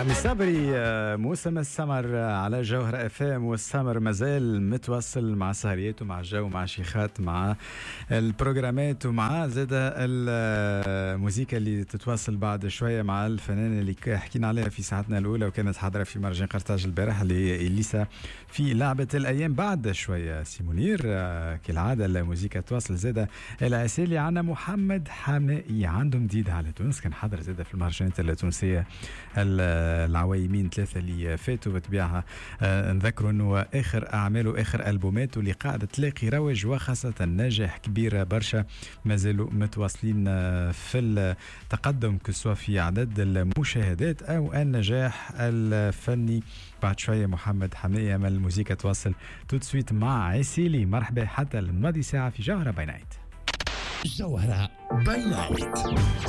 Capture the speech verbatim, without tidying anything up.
رامي صبري، موسم السمر على جوهر اف ام، والسمر مازال متوصل مع سهريات ومع الجو مع شيخات مع البروجرامات ومع زادة الموسيقى اللي تتواصل بعد شوية مع الفنانة اللي حكينا عليها في ساعتنا الأولى وكانت حاضرة في مهرجان قرطاج البارح اللي هي إليسا في لعبة الأيام. بعد شوية سي منير كالعادة الموسيقى تواصل زادة العسيلي. عنا محمد حمائي عنده جديد على تونس، كان حاضر زادة في المهرجانات التونسية العوايمين ثلاثة اللي فاتوا بتبيعها. آه نذكروا انه اخر اعماله اخر البوماته اللي قاعده تلاقي رواج وخاصه نجاح كبير برشا، مازالوا متواصلين في التقدم كسوا في عدد المشاهدات او النجاح الفني. بعد شويه محمد حمية من الموسيقى تواصل توت سويت مع عسيلي. مرحبا حتى الماضي ساعه في جوهره باي نايت. جوهره باي نايت.